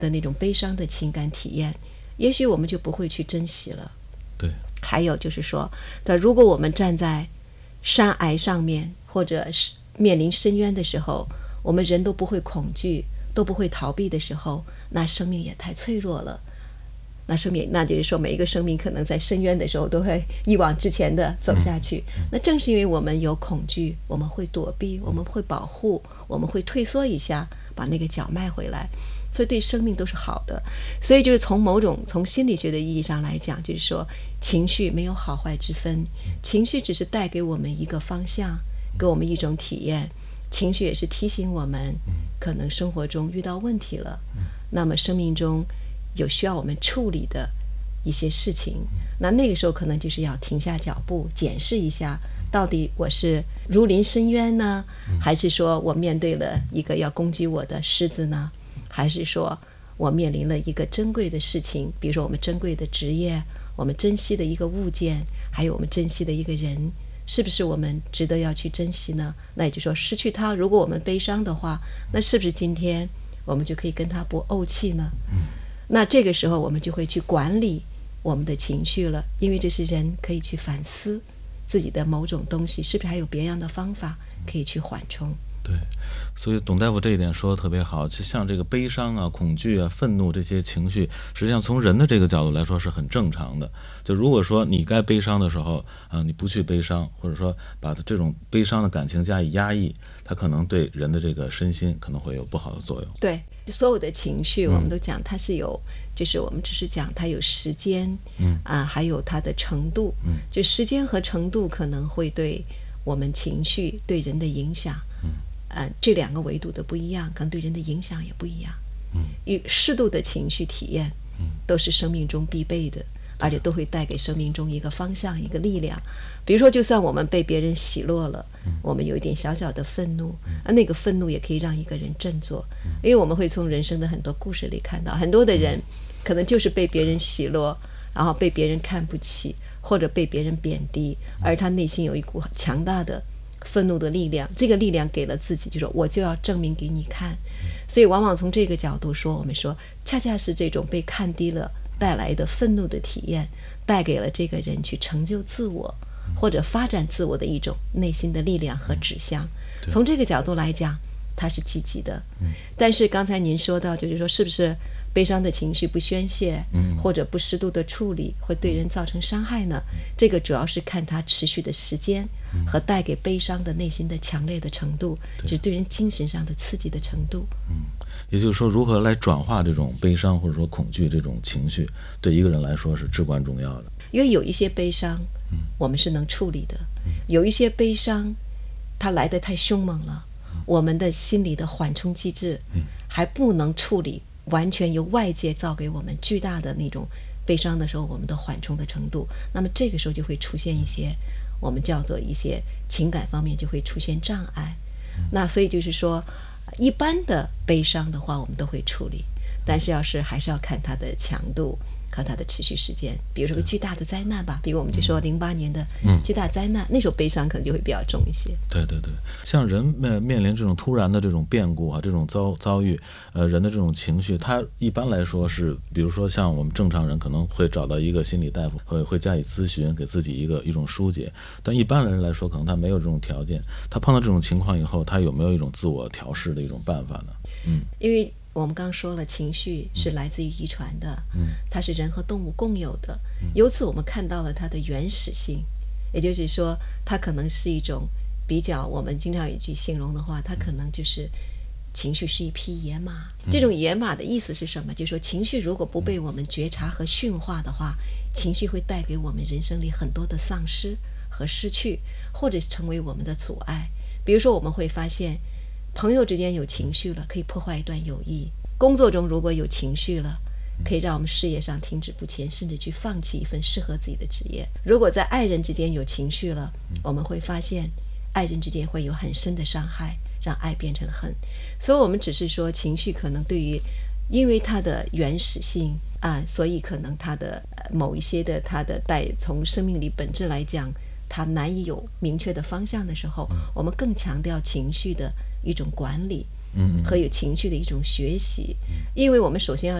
的那种悲伤的情感体验，也许我们就不会去珍惜了。 对， 还有就是说，如果我们站在山崖上面，或者是面临深渊的时候，我们人都不会恐惧，都不会逃避的时候，那生命也太脆弱了。那就是说，每一个生命可能在深渊的时候都会一往直前的走下去。那正是因为我们有恐惧，我们会躲避，我们会保护，我们会退缩一下，把那个脚迈回来，所以对生命都是好的。所以就是从心理学的意义上来讲，就是说情绪没有好坏之分，情绪只是带给我们一个方向，给我们一种体验。情绪也是提醒我们，可能生活中遇到问题了，那么生命中有需要我们处理的一些事情，那个时候可能就是要停下脚步，检视一下，到底我是如临深渊呢，还是说我面对了一个要攻击我的狮子呢，还是说我面临了一个珍贵的事情，比如说我们珍贵的职业，我们珍惜的一个物件，还有我们珍惜的一个人，是不是我们值得要去珍惜呢？那也就是说，失去它，如果我们悲伤的话，那是不是今天我们就可以跟它不怄气呢？那这个时候我们就会去管理我们的情绪了，因为这是人可以去反思自己的某种东西，是不是还有别样的方法可以去缓冲。 对，所以董大夫这一点说的特别好，就像这个悲伤啊、恐惧啊、愤怒这些情绪，实际上从人的这个角度来说是很正常的。就如果说你该悲伤的时候你不去悲伤，或者说把这种悲伤的感情加以压抑，它可能对人的这个身心可能会有不好的作用。 对，所有的情绪我们都讲它是有就是我们只是讲它有时间还有它的程度就时间和程度可能会对我们情绪对人的影响这两个维度的不一样，可能对人的影响也不一样适度的情绪体验都是生命中必备的，而且都会带给生命中一个方向一个力量。比如说就算我们被别人奚落了我们有一点小小的愤怒那个愤怒也可以让一个人振作因为我们会从人生的很多故事里看到很多的人可能就是被别人奚落，然后被别人看不起，或者被别人贬低，而他内心有一股强大的愤怒的力量，这个力量给了自己，就说我就要证明给你看。所以往往从这个角度说，我们说恰恰是这种被看低了带来的愤怒的体验，带给了这个人去成就自我或者发展自我的一种内心的力量和指向。从这个角度来讲它是积极的但是刚才您说到就是说是不是悲伤的情绪不宣泄或者不适度的处理会对人造成伤害呢？这个主要是看它持续的时间和带给悲伤的内心的强烈的程度，就是对人精神上的刺激的程度也就是说如何来转化这种悲伤或者说恐惧这种情绪，对一个人来说是至关重要的。 因为有一些悲伤我们是能处理的有一些悲伤它来得太凶猛了我们的心理的缓冲机制还不能处理完全由外界造给我们巨大的那种悲伤的时候我们的缓冲的程度，那么这个时候就会出现一些我们叫做一些情感方面就会出现障碍那所以就是说一般的悲伤的话我们都会处理，但是还是要看它的强度和它的持续时间。比如说个巨大的灾难吧，比如我们就说08年的巨大灾难那时候悲伤可能就会比较重一些。 对对对，像人面临这种突然的这种变故这种遭遇人的这种情绪，它一般来说是比如说像我们正常人可能会找到一个心理大夫会加以咨询，给自己一种疏解，但一般人来说可能他没有这种条件，他碰到这种情况以后他有没有一种自我调试的一种办法呢？ 因为我们刚说了情绪是来自于遗传的它是人和动物共有的由此我们看到了它的原始性，也就是说它可能是一种比较我们经常有一句形容的话，它可能就是情绪是一匹野马这种野马的意思是什么？就是说情绪如果不被我们觉察和驯化的话，情绪会带给我们人生里很多的丧失和失去，或者成为我们的阻碍。比如说我们会发现朋友之间有情绪了可以破坏一段友谊，工作中如果有情绪了可以让我们事业上停止不前，甚至去放弃一份适合自己的职业。如果在爱人之间有情绪了我们会发现爱人之间会有很深的伤害，让爱变成恨。所以我们只是说情绪可能对于因为它的原始性所以可能它的某一些的它的从生命力本质来讲它难以有明确的方向的时候我们更强调情绪的一种管理和有情绪的一种学习。因为我们首先要